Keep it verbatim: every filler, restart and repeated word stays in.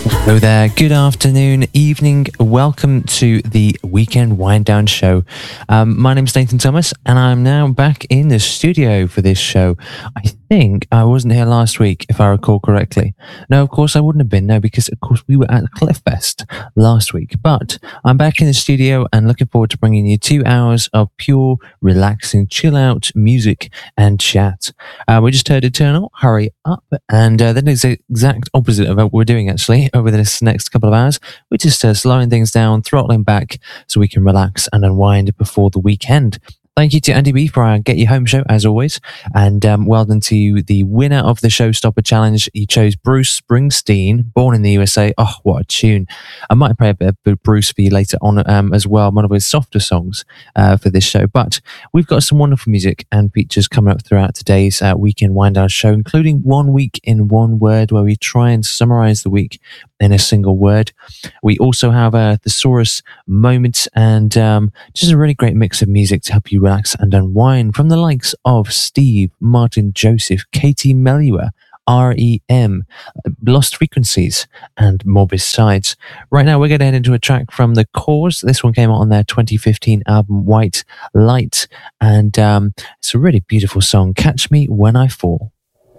Hello there, good afternoon, evening, welcome to the Weekend Wind Down Show. Um, my name is Nathan Thomas and I'm now back in the studio for this show. I think I wasn't here last week, if I recall correctly. No, of course I wouldn't have been, no, because of course we were at Cliffest last week. But I'm back in the studio and looking forward to bringing you two hours of pure, relaxing, chill out music and chat. Uh, we just heard Eternal, Hurry Up, and uh, that is the exact opposite of what we're doing actually over this next couple of hours. We're just uh, slowing things down, throttling back so we can relax and unwind before the weekend. Thank you to Andy B for our Get You Home show, as always. And um, well done to the winner of the Showstopper Challenge. He chose Bruce Springsteen, Born in the U S A. Oh, what a tune. I might play a bit of Bruce for you later on um, as well, one of his softer songs uh, for this show. But we've got some wonderful music and features coming up throughout today's uh, Weekend Wind Down show, including One Week in One Word, where we try and summarize the week in a single word. We also have a Thesaurus moment and um, just a really great mix of music to help you relax and unwind from the likes of Steve, Martin Joseph, Katie Melua, R E M, Lost Frequencies, and more besides. Right now, we're going to head into a track from The Cause. This one came out on their twenty fifteen album, White Light, and um, it's a really beautiful song, Catch Me When I Fall.